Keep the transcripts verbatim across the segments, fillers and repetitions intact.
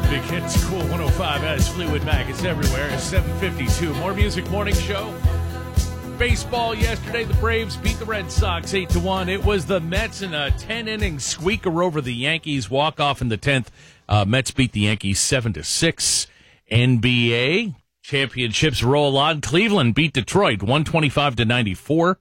Big Hits, Cool one oh five as Fleetwood Mac. It's everywhere. It's seven fifty-two. More Music Morning Show. Baseball yesterday, the Braves beat the Red Sox eight to one. It was the Mets in a ten-inning squeaker over the Yankees. Walk-off in the tenth. Uh, Mets beat the Yankees seven to six. N B A championships roll on. Cleveland beat Detroit one twenty-five to ninety-four.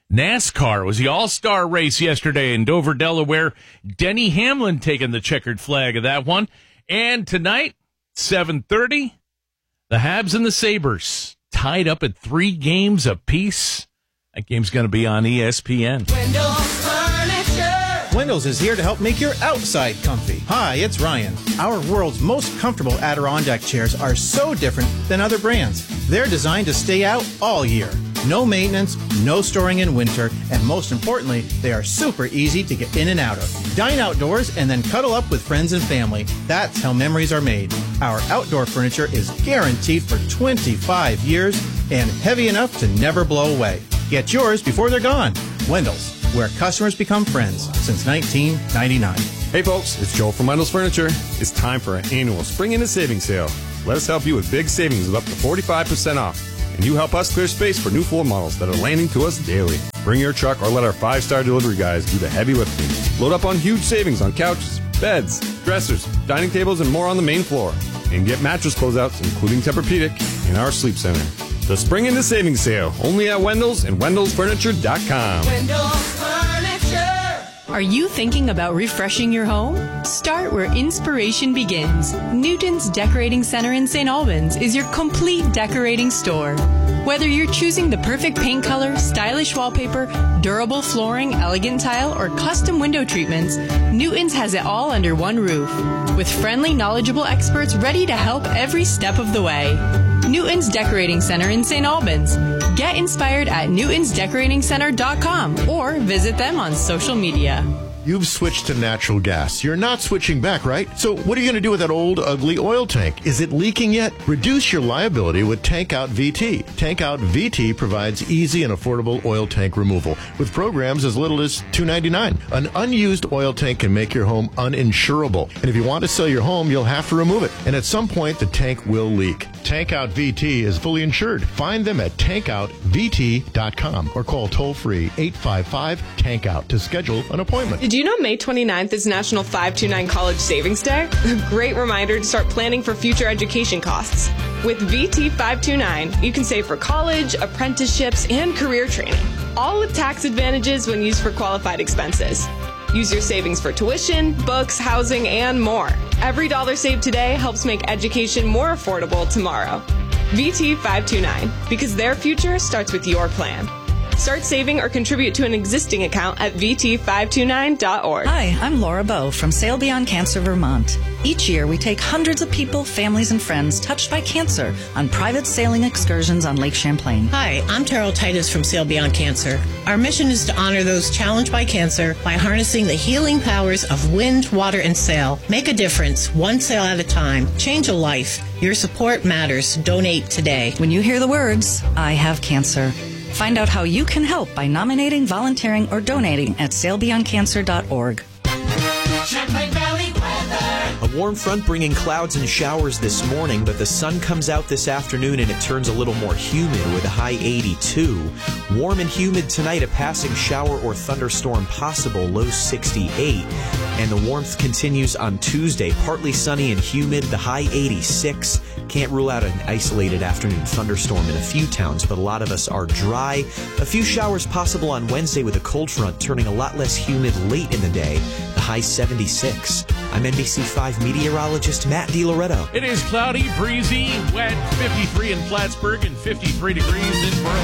NASCAR was the all-star race yesterday in Dover, Delaware. Denny Hamlin taking the checkered flag of that one. And tonight, seven thirty, the Habs and the Sabres tied up at three games apiece. That game's going to be on E S P N. Windows Furniture. Windows is here to help make your outside comfy. Hi, it's Ryan. Our world's most comfortable Adirondack chairs are so different than other brands. They're designed to stay out all year. No maintenance, no storing in winter, and most importantly, they are super easy to get in and out of. Dine outdoors and then cuddle up with friends and family. That's how memories are made. Our outdoor furniture is guaranteed for twenty-five years and heavy enough to never blow away. Get yours before they're gone. Wendell's, where customers become friends since nineteen ninety-nine. Hey folks, it's Joel from Wendell's Furniture. It's time for our annual Spring Into Savings Sale. Let us help you with big savings of up to forty-five percent off. And you help us clear space for new floor models that are landing to us daily. Bring your truck or let our five-star delivery guys do the heavy lifting. Load up on huge savings on couches, beds, dressers, dining tables, and more on the main floor. And get mattress closeouts, including Tempur-Pedic, in our sleep center. The Spring Into Savings Sale, only at Wendell's and Wendell's Furniture dot com. Windows Furniture. Are you thinking about refreshing your home? Start where inspiration begins. Newton's Decorating Center in Saint Albans is your complete decorating store. Whether you're choosing the perfect paint color, stylish wallpaper, durable flooring, elegant tile, or custom window treatments, Newton's has it all under one roof. With friendly, knowledgeable experts ready to help every step of the way. Newton's Decorating Center in Saint Albans. Get inspired at newtons decorating center dot com or visit them on social media. You've switched to natural gas. You're not switching back, right? So what are you going to do with that old, ugly oil tank? Is it leaking yet? Reduce your liability with Tank Out V T. Tank Out V T provides easy and affordable oil tank removal with programs as little as two dollars and ninety-nine cents. An unused oil tank can make your home uninsurable. And if you want to sell your home, you'll have to remove it. And at some point, the tank will leak. Tank Out V T is fully insured. Find them at tank out v t dot com or call toll-free eight five five tank out to schedule an appointment. Did you know May twenty-ninth is National five two nine College Savings Day? A great reminder to start planning for future education costs. With V T five two nine, you can save for college, apprenticeships, and career training, all with tax advantages when used for qualified expenses. Use your savings for tuition, books, housing, and more. Every dollar saved today helps make education more affordable tomorrow. V T five two nine, because their future starts with your plan. Start saving or contribute to an existing account at v t five two nine dot org. Hi, I'm Laura Bowe from Sail Beyond Cancer, Vermont. Each year, we take hundreds of people, families, and friends touched by cancer on private sailing excursions on Lake Champlain. Hi, I'm Terrell Titus from Sail Beyond Cancer. Our mission is to honor those challenged by cancer by harnessing the healing powers of wind, water, and sail. Make a difference, one sail at a time. Change a life. Your support matters. Donate today. When you hear the words, I have cancer, find out how you can help by nominating, volunteering, or donating at sail beyond cancer dot org. Champlain Valley weather. A warm front bringing clouds and showers this morning, but the sun comes out this afternoon and it turns a little more humid with a high eighty-two. Warm and humid tonight, a passing shower or thunderstorm possible, low sixty-eight. And the warmth continues on Tuesday, partly sunny and humid, the high eighty-six. Can't rule out an isolated afternoon thunderstorm in a few towns, but a lot of us are dry. A few showers possible on Wednesday with a cold front turning a lot less humid late in the day, the high seventy-six. I'm N B C five meteorologist Matt DiLoretto. It is cloudy, breezy, wet, fifty-three in Plattsburgh and fifty-three degrees in Berlin.